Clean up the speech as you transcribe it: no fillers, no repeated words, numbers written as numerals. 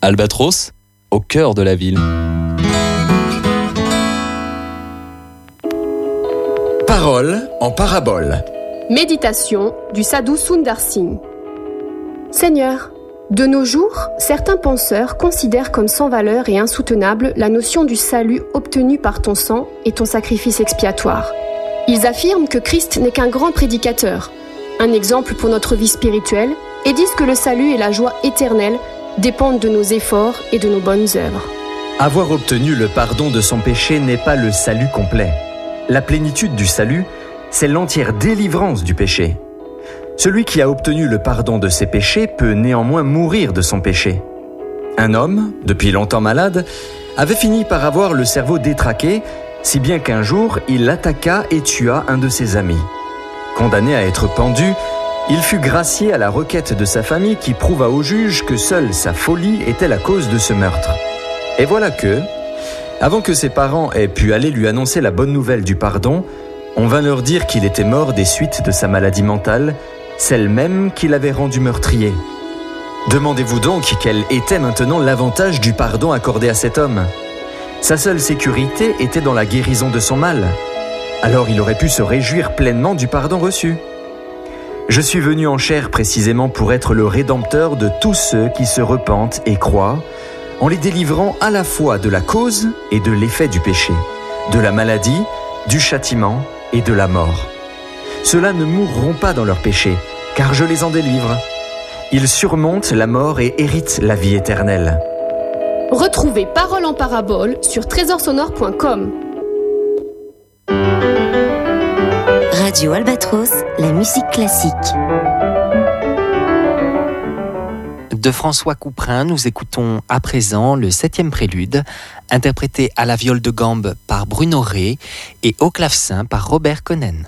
Albatros, au cœur de la ville. Parole en parabole. Méditation du Sadhu Sundar Singh. Seigneur, de nos jours, certains penseurs considèrent comme sans valeur et insoutenable la notion du salut obtenu par ton sang et ton sacrifice expiatoire. Ils affirment que Christ n'est qu'un grand prédicateur, un exemple pour notre vie spirituelle, et disent que le salut et la joie éternelle dépendent de nos efforts et de nos bonnes œuvres. Avoir obtenu le pardon de son péché n'est pas le salut complet. La plénitude du salut, c'est l'entière délivrance du péché. Celui qui a obtenu le pardon de ses péchés peut néanmoins mourir de son péché. Un homme, depuis longtemps malade, avait fini par avoir le cerveau détraqué, si bien qu'un jour, il attaqua et tua un de ses amis. Condamné à être pendu, il fut gracié à la requête de sa famille qui prouva au juge que seule sa folie était la cause de ce meurtre. Et voilà que, avant que ses parents aient pu aller lui annoncer la bonne nouvelle du pardon, on vint leur dire qu'il était mort des suites de sa maladie mentale, celle même qui l'avait rendu meurtrier. Demandez-vous donc quel était maintenant l'avantage du pardon accordé à cet homme. Sa seule sécurité était dans la guérison de son mal. Alors il aurait pu se réjouir pleinement du pardon reçu. Je suis venu en chair précisément pour être le rédempteur de tous ceux qui se repentent et croient, en les délivrant à la fois de la cause et de l'effet du péché, de la maladie, du châtiment et de la mort. Ceux-là ne mourront pas dans leur péché, car je les en délivre. Ils surmontent la mort et héritent la vie éternelle. Retrouvez Parole en parabole sur trésorsonore.com. Radio Albatros, la musique classique. De François Couperin, nous écoutons à présent le 7e prélude, interprété à la viole de gambe par Bruno Rey et au clavecin par Robert Koenen.